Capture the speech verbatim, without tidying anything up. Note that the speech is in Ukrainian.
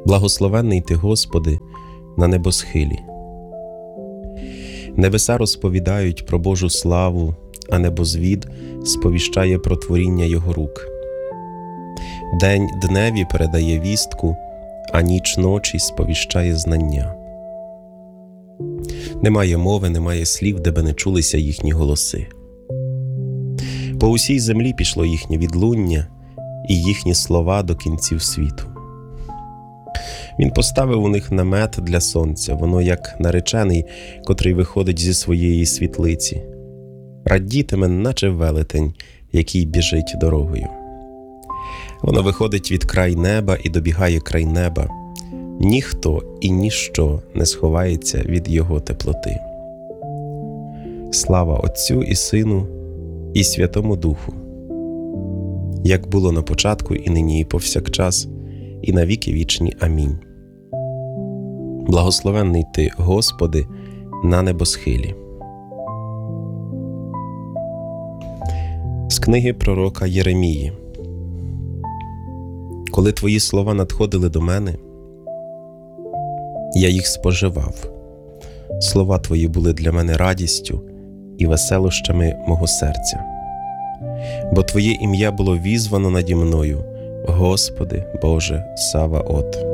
Благословенний Ти, Господи, на небосхилі. Небеса розповідають про Божу славу, а небозвід сповіщає про творіння Його рук. День дневі передає вістку, а ніч ночі сповіщає знання. Немає мови, немає слів, де би не чулися їхні голоси. По усій землі пішло їхнє відлуння і їхні слова до кінців світу. Він поставив у них намет для сонця, воно як наречений, котрий виходить зі своєї світлиці. Радітиме, наче велетень, який біжить дорогою. Воно виходить від край неба і добігає край неба. Ніхто і ніщо не сховається від його теплоти. Слава Отцю і Сину, і Святому Духу, як було на початку, і нині, і повсякчас, і на віки вічні. Амінь. Благословенний Ти, Господи, на небосхилі. З книги пророка Єремії. Коли Твої слова надходили до мене, я їх споживав. Слова Твої були для мене радістю і веселощами мого серця. Бо Твоє ім'я було візвано наді мною, Господи, Боже Саваот.